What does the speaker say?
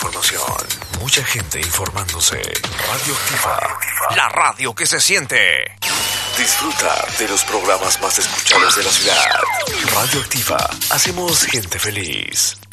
información. Mucha gente informándose. Radioactiva. La radio que se siente. Disfruta de los programas más escuchados de la ciudad. Radioactiva. Hacemos gente feliz.